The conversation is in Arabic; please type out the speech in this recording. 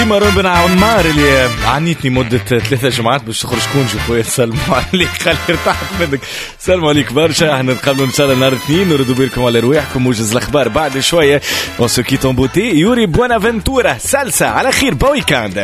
مروان بن عمار اللي عانيتني مدة 3 جمعات باش تخرج كونجي خويا. سلموا عليك، خلي ارتحت منك. سلموا عليك برشا. احنا نتقابلوا ان شاء الله نهار الاثنين نردوا بالكم على رواحكم. موجز الاخبار بعد شوية. اون سو كيت اون بوتي. يوري بونافنتورا سالسا على خير. بويكاند.